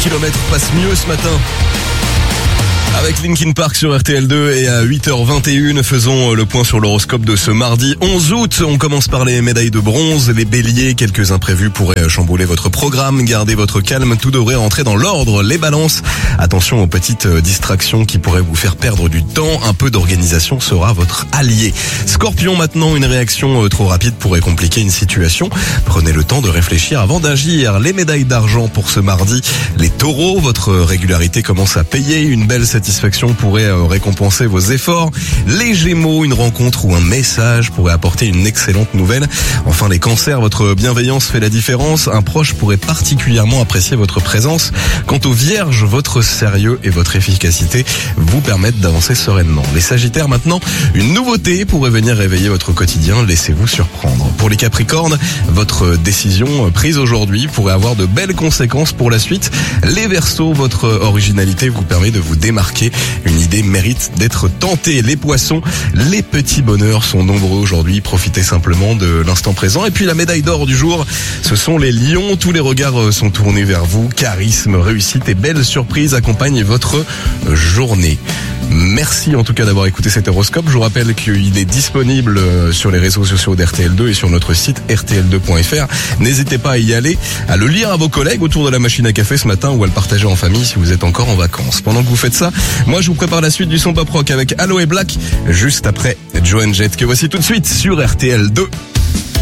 kilomètres passent mieux ce matin. Avec Linkin Park sur RTL2 et à 8h21, faisons le point sur l'horoscope de ce mardi 11 août. On commence par les médailles de bronze, les béliers. Quelques imprévus pourraient chambouler votre programme. Gardez votre calme, tout devrait rentrer dans l'ordre. Les balances, attention aux petites distractions qui pourraient vous faire perdre du temps. Un peu d'organisation sera votre allié. Scorpion, maintenant, une réaction trop rapide pourrait compliquer une situation. Prenez le temps de réfléchir avant d'agir. Les médailles d'argent pour ce mardi. Les taureaux, votre régularité commence à payer. Une belle satisfaction pourrait récompenser vos efforts. Les gémeaux, une rencontre ou un message pourrait apporter une excellente nouvelle. Enfin, les cancers, votre bienveillance fait la différence. Un proche pourrait particulièrement apprécier votre présence. Quant aux vierges, votre sérieux et votre efficacité vous permettent d'avancer sereinement. Les sagittaires, maintenant, une nouveauté pourrait venir réveiller votre quotidien. Laissez-vous surprendre. Pour les capricornes, votre décision prise aujourd'hui pourrait avoir de belles conséquences pour la suite. Les verseaux, votre originalité vous permet de vous démarquer. Une idée mérite d'être tentée. Les poissons, les petits bonheurs sont nombreux aujourd'hui. Profitez simplement de l'instant présent. Et puis la médaille d'or du jour, ce sont les lions. Tous les regards sont tournés vers vous. Charisme, réussite et belles surprises accompagnent votre journée. Merci en tout cas d'avoir écouté cet horoscope. Je vous rappelle qu'il est disponible sur les réseaux sociaux d'RTL2 et sur notre site rtl2.fr. N'hésitez pas à y aller, à le lire à vos collègues autour de la machine à café ce matin ou à le partager en famille si vous êtes encore en vacances. Pendant que vous faites ça, moi je vous prépare la suite du son pop rock avec Aloe Black juste après Joan Jett que voici tout de suite sur RTL2.